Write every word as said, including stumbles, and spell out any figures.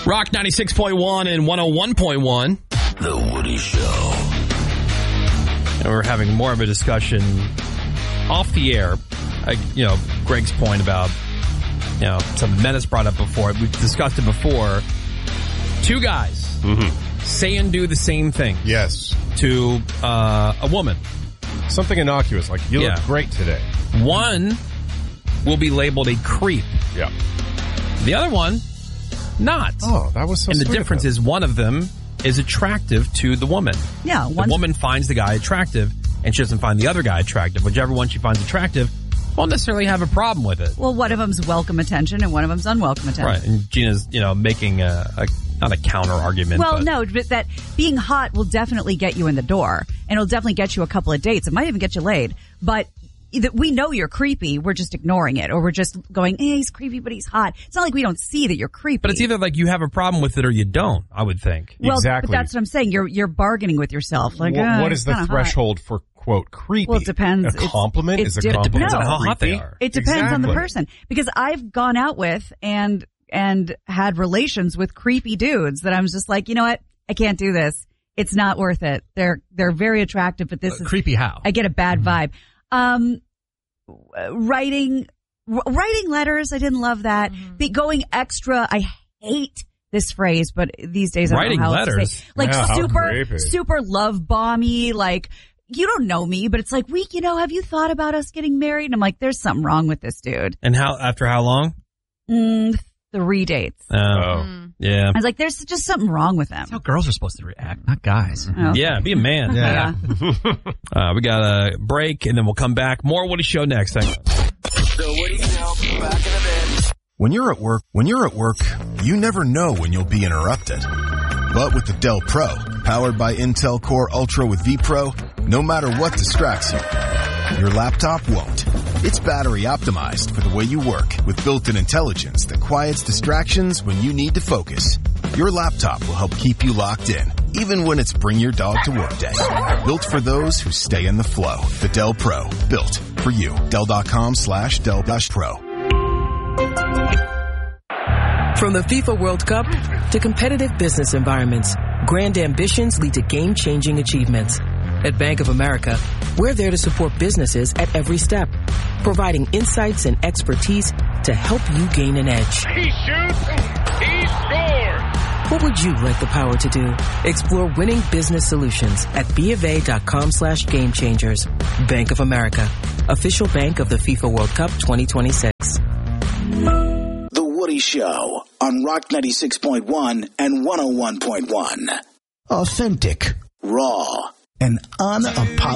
Rock ninety-six point one and one oh one point one. The Woody Show. And we're having more of a discussion off the air. Uh, you know, Greg's point about, you know, something Menace brought up before. We've discussed it before. Two guys mm-hmm. say and do the same thing. Yes. To uh, a woman. Something innocuous, like, you yeah. look great today. One will be labeled a creep. Yeah. The other one, not. Oh, that was so And the sweet difference is one of them is attractive to the woman. Yeah. The woman finds the guy attractive, and she doesn't find the other guy attractive. Whichever one she finds attractive won't necessarily have a problem with it. Well, one of them's welcome attention, and one of them's unwelcome attention. Right. And Gina's, you know, making a, a not a counter argument. Well, but. no, but that being hot will definitely get you in the door, and it'll definitely get you a couple of dates. It might even get you laid, but either we know you're creepy. We're just ignoring it, or we're just going, "Hey, he's creepy, but he's hot." It's not like we don't see that you're creepy. But it's either like you have a problem with it or you don't. I would think. Well, exactly. But that's what I'm saying. You're you're bargaining with yourself. Like, what, uh, what is the threshold hot. for quote creepy? Well, it depends. A compliment it's, is a it's compliment. Depends no. on how hot they creepy? are. It depends exactly. on the person, because I've gone out with and and had relations with creepy dudes that I'm just like, you know what? I can't do this. It's not worth it. They're they're very attractive, but this uh, is creepy. How I get a bad mm-hmm. vibe. Um, writing writing letters, I didn't love that. Mm-hmm. Be, going extra, I hate this phrase, but these days I don't Writing know how else letters? to say. Like Yeah, how super creepy. super love bomby, like. You don't know me, but it's like, we, you know, have you thought about us getting married? And I'm like, there's something wrong with this dude. And how? After how long? Mm, three dates. Oh, Mm. yeah. I was like, there's just something wrong with them. That's how girls are supposed to react, not guys. Oh. Yeah, be a man. Yeah. uh, we got a break, and then we'll come back. More Woody Show next. Thanks. The Woody Show. Back in a bit. When you're at work, when you're at work, you never know when you'll be interrupted. But with the Dell Pro, powered by Intel Core Ultra with vPro, no matter what distracts you, your laptop won't. It's battery optimized for the way you work with built-in intelligence that quiets distractions when you need to focus. Your laptop will help keep you locked in, even when it's bring your dog to work day. Built for those who stay in the flow. The Dell Pro, built for you. Dell.com slash Dell dash Pro. From the FIFA World Cup to competitive business environments, grand ambitions lead to game-changing achievements. At Bank of America, we're there to support businesses at every step, providing insights and expertise to help you gain an edge. He shoots, he scores! What would you like the power to do? Explore winning business solutions at BofA.com slash game changers. Bank of America, official bank of the FIFA World Cup twenty twenty-six. The Woody Show on Rock ninety-six point one and one oh one point one. Authentic, Raw and unapologetic.